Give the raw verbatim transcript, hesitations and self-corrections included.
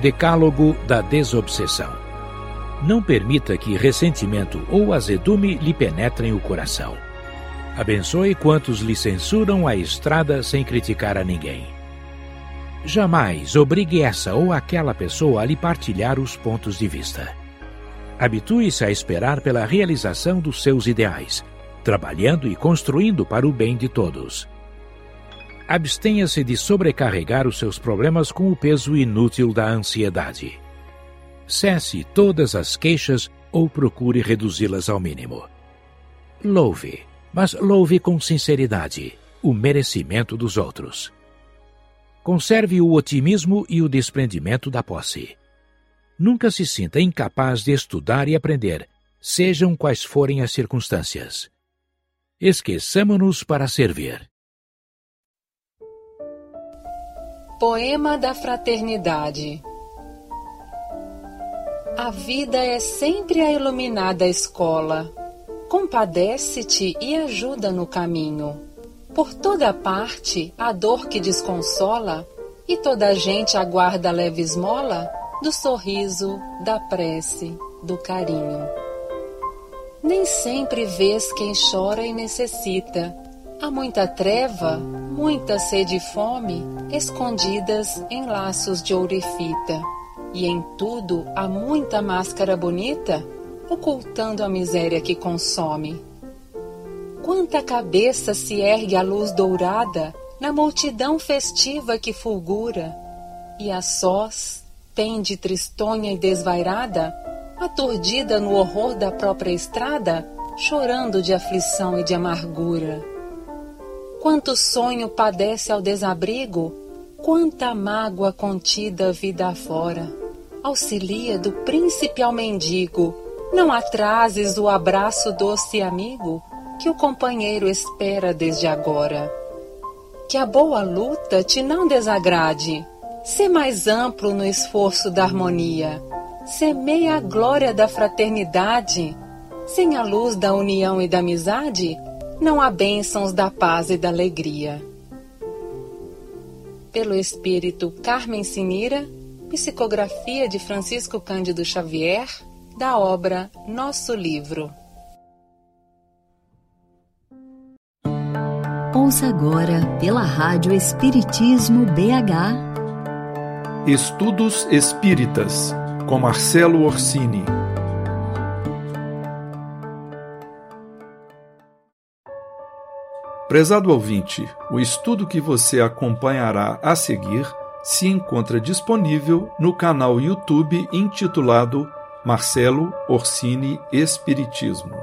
Decálogo da Desobsessão. Não permita que ressentimento ou azedume lhe penetrem o coração. Abençoe quantos lhe censuram a estrada sem criticar a ninguém. Jamais obrigue essa ou aquela pessoa a lhe partilhar os pontos de vista. Habitue-se a esperar pela realização dos seus ideais, trabalhando e construindo para o bem de todos. Abstenha-se de sobrecarregar os seus problemas com o peso inútil da ansiedade. Cesse todas as queixas ou procure reduzi-las ao mínimo. Louve, mas louve com sinceridade, o merecimento dos outros. Conserve o otimismo e o desprendimento da posse. Nunca se sinta incapaz de estudar e aprender, sejam quais forem as circunstâncias. Esqueçamo-nos para servir. Poema da Fraternidade. A vida é sempre a iluminada escola. Compadece-te e ajuda no caminho. Por toda parte a dor que desconsola, e toda a gente aguarda a leve esmola do sorriso, da prece, do carinho. Nem sempre vês quem chora e necessita. Há muita treva, muita sede e fome, escondidas em laços de ouro e fita. E em tudo há muita máscara bonita, ocultando a miséria que consome. Quanta cabeça se ergue à luz dourada, na multidão festiva que fulgura, e a sós, pende tristonha e desvairada, aturdida no horror da própria estrada, chorando de aflição e de amargura. Quanto sonho padece ao desabrigo, quanta mágoa contida vida afora. Auxilia do príncipe ao mendigo, não atrases o abraço doce amigo, que o companheiro espera desde agora. Que a boa luta te não desagrade, sê mais amplo no esforço da harmonia, semeia a glória da fraternidade, sem a luz da união e da amizade, não há bênçãos da paz e da alegria. Pelo Espírito Carmen Sinira, psicografia de Francisco Cândido Xavier, da obra Nosso Livro. Ouça agora pela Rádio Espiritismo B H Estudos Espíritas, com Marcelo Orsini. Prezado ouvinte, o estudo que você acompanhará a seguir se encontra disponível no canal YouTube intitulado Marcelo Orsini Espiritismo.